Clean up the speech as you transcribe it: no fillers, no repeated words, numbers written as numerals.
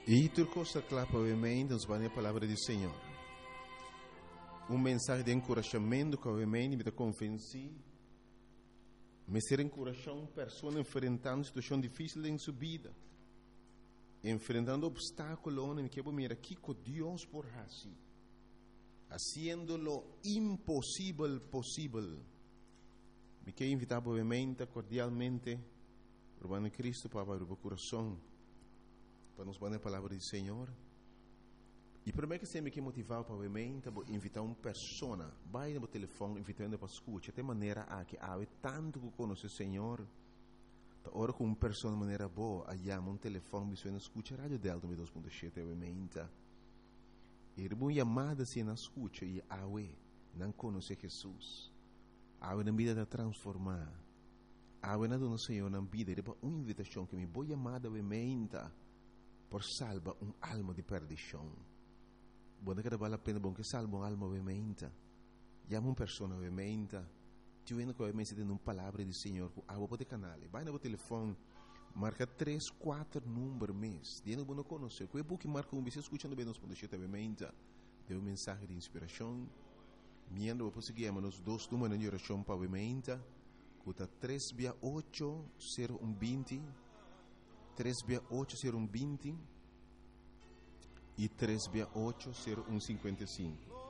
E turcosa clapa ovviamente nos vai a palavra do Senhor. Mensagem de encorajamento que ovviamente me convenci. Me ser encorajando pessoa enfrentando situação difícil em sua vida. Enfrentando obstáculos em que mira aqui com Deus por assim. Haciendo lo imposible posible. Me quero invitar obviamente cordialmente Urbano Cristo para o coração. Para nos dar a palavra do Senhor. E primeiro que sempre que motivar para obviamente invitar uma pessoa, vai no telefone invitando para escutar, de maneira a que há tanto que conhece o Senhor, ora com uma pessoa de maneira boa, aí há um telefone que escuta a rádio Delta 2.7 obviamente. E uma chamada se na escuta e há não conhece Jesus, há na vida de transformar, há na dona Senhor na vida, e depois uma invitação que me boa chamada obviamente por salvar alma de perdição. Bom, que vale a pena bom que salva alma obviamente. Chama uma pessoa obviamente. Tu vendo que obviamente tem uma palavra do Senhor que há para o canal. Vai no telefone, marca 3, 4 números mês. Dentro do conhecer. Que é bom que marca você escutando bem nos pontos obviamente. Deu uma mensagem de inspiração. Miendo para seguir nos 2 números de oração para obviamente. Que 368 0120 368 0120 e 368 0155.